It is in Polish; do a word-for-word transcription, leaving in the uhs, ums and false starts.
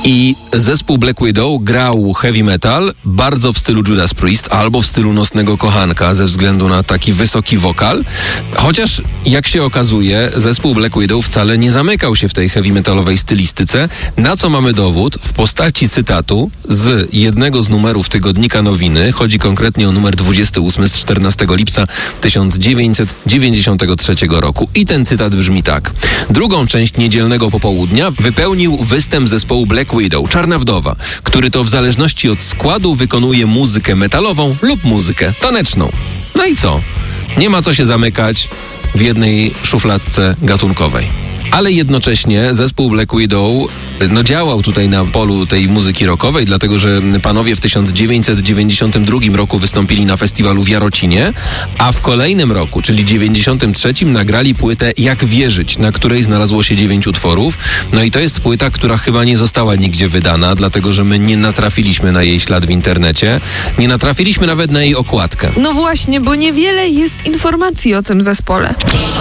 I zespół Black Widow grał heavy metal bardzo w stylu Judas Priest albo w stylu Nocnego Kochanka ze względu na taki wysoki wokal. Chociaż, jak się okazuje, zespół Black Widow wcale nie zamykał się w tej heavy metalowej stylistyce, na co mamy dowód w postaci cytatu z jednego z numerów tygodnika Nowiny. Chodzi konkretnie o numer dwudziesty ósmy z czternastego lipca tysiąc dziewięćset dziewięćdziesiątego trzeciego roku. I ten cytat brzmi tak. Drugą część niedzielnego popołudnia wypełnił występ zespołu Black Widow, Czarna Wdowa, który to w zależności od składu wykonuje muzykę metalową lub muzykę taneczną. No i co? Nie ma co się zamykać w jednej szufladce gatunkowej. Ale jednocześnie zespół Black Widow no, działał tutaj na polu tej muzyki rockowej, dlatego że panowie w tysiąc dziewięćset dziewięćdziesiątym drugim roku wystąpili na festiwalu w Jarocinie, a w kolejnym roku, czyli dziewięćdziesiątym trzecim, nagrali płytę Jak wierzyć, na której znalazło się dziewięć utworów. No i to jest płyta, która chyba nie została nigdzie wydana, dlatego że my nie natrafiliśmy na jej ślad w internecie. Nie natrafiliśmy nawet na jej okładkę. No właśnie, bo niewiele jest informacji o tym zespole.